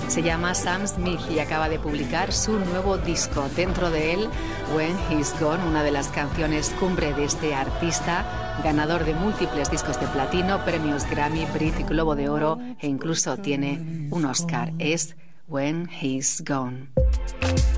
Se llama Sam Smith y acaba de publicar su nuevo disco. Dentro de él, When He's Gone, una de las canciones cumbre de este artista, ganador de múltiples discos de platino, premios Grammy, Brit y Globo de Oro e incluso tiene un Oscar. Es When He's Gone.